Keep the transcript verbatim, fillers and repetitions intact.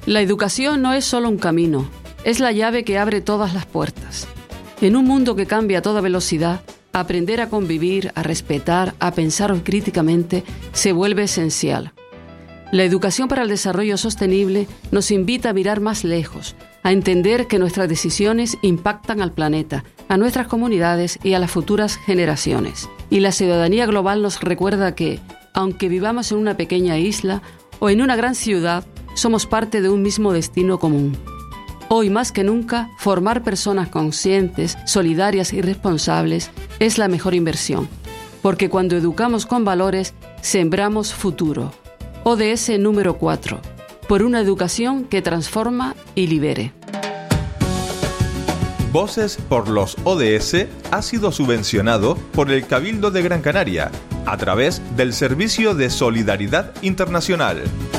La educación no es solo un camino, es la llave que abre todas las puertas. En un mundo que cambia a toda velocidad, aprender a convivir, a respetar, a pensar críticamente se vuelve esencial. La educación para el desarrollo sostenible nos invita a mirar más lejos, a entender que nuestras decisiones impactan al planeta, a nuestras comunidades y a las futuras generaciones. Y la ciudadanía global nos recuerda que, aunque vivamos en una pequeña isla o en una gran ciudad, somos parte de un mismo destino común. Hoy más que nunca, formar personas conscientes, solidarias y responsables es la mejor inversión, porque cuando educamos con valores, sembramos futuro. O D S número cuatro, por una educación que transforma y libere. Voces por los O D S ha sido subvencionado por el Cabildo de Gran Canaria a través del Servicio de Solidaridad Internacional.